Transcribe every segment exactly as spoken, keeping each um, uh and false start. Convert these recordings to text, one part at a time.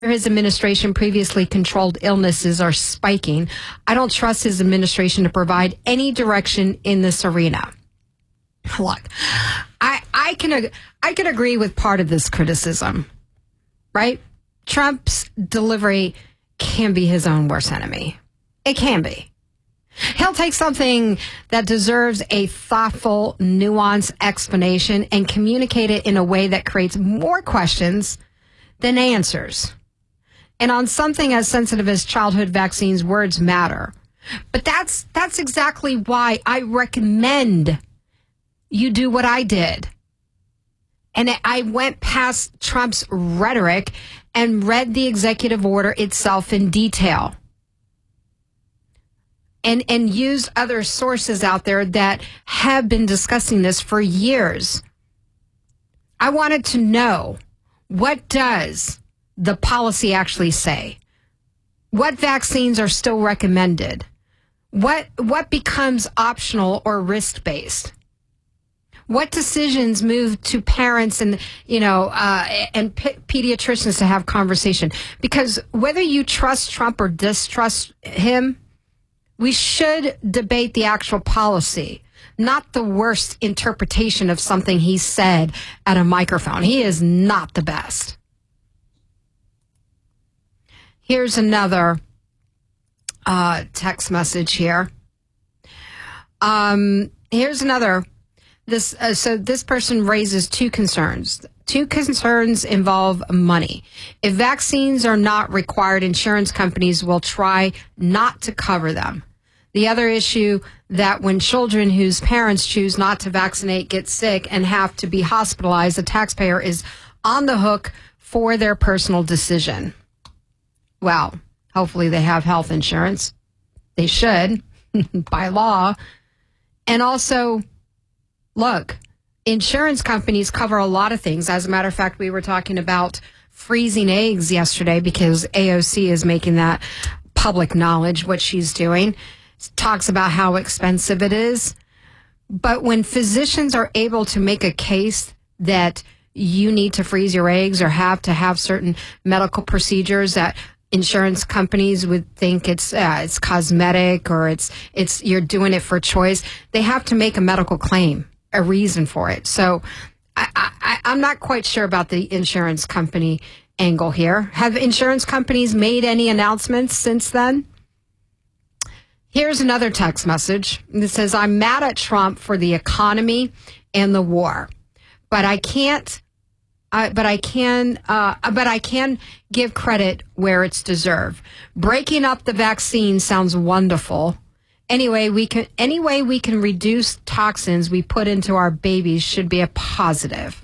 his administration previously controlled illnesses are spiking. I don't trust his administration to provide any direction in this arena. Look, I, I can I can agree with part of this criticism, right? Trump's delivery can be his own worst enemy. It can be. He'll take something that deserves a thoughtful, nuanced explanation and communicate it in a way that creates more questions than answers. And on something as sensitive as childhood vaccines, words matter. But that's that's exactly why I recommend you do what I did. And I went past Trump's rhetoric and read the executive order itself in detail. And, and used other sources out there that have been discussing this for years. I wanted to know, what does the policy actually say? What vaccines are still recommended? What what becomes optional or risk-based? What decisions move to parents and, you know, uh, and p- pediatricians to have conversation? Because whether you trust Trump or distrust him, we should debate the actual policy, not the worst interpretation of something he said at a microphone. He is not the best. Here's another uh, text message here. Um, here's another. This uh, so this person raises two concerns. Two concerns involve money. If vaccines are not required, insurance companies will try not to cover them. The other issue, that when children whose parents choose not to vaccinate get sick and have to be hospitalized, the taxpayer is on the hook for their personal decision. Well, hopefully they have health insurance. They should, by law. And also, look, insurance companies cover a lot of things. As a matter of fact, we were talking about freezing eggs yesterday because A O C is making that public knowledge, what she's doing. Talks about how expensive it is. But when physicians are able to make a case that you need to freeze your eggs or have to have certain medical procedures that insurance companies would think it's uh, it's cosmetic or it's it's you're doing it for choice, they have to make a medical claim, a reason for it. So I, I, I'm not quite sure about the insurance company angle here. Have insurance companies made any announcements since then? Here's another text message that says, I'm mad at Trump for the economy and the war, but I can't, uh, but I can, uh, but I can give credit where it's deserved. Breaking up the vaccine sounds wonderful. Anyway, we can, any way we can reduce toxins we put into our babies should be a positive.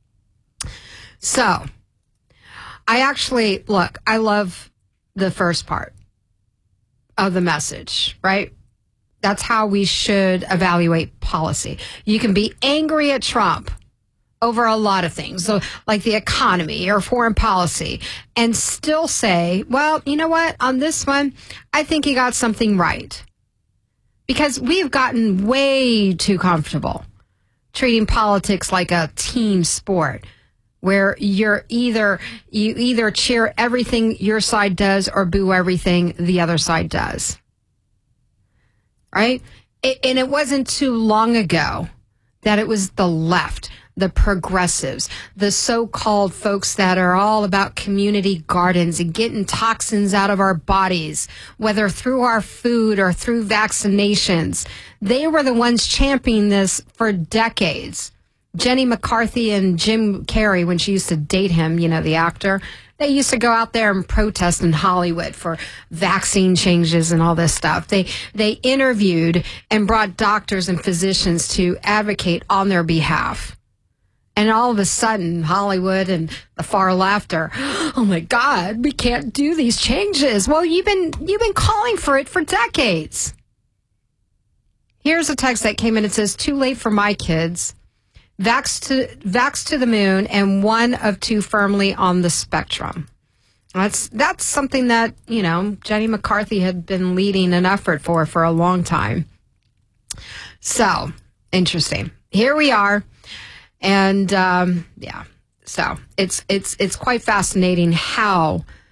So I actually, look, I love the first part of the message, right? That's how we should evaluate policy. You can be angry at Trump over a lot of things, so like the economy or foreign policy, and still say, well, you know what? On this one, I think he got something right. Because we've gotten way too comfortable treating politics like a team sport, where you're either you either cheer everything your side does or boo everything the other side does. Right? It, and it wasn't too long ago that it was the left, the progressives, the so-called folks that are all about community gardens and getting toxins out of our bodies, whether through our food or through vaccinations. They were the ones championing this for decades. Jenny McCarthy and Jim Carrey, when she used to date him, you know, the actor, they used to go out there and protest in Hollywood for vaccine changes and all this stuff. They they interviewed and brought doctors and physicians to advocate on their behalf. And all of a sudden, Hollywood and the far left are, oh my God, we can't do these changes. Well, you've been you've been calling for it for decades. Here's a text that came in. It says, too late for my kids. Vax to, vax to the moon, and one of two firmly on the spectrum. That's that's something that, you know, Jenny McCarthy had been leading an effort for for a long time. So, interesting. Here we are. And, um, yeah, so it's it's it's quite fascinating how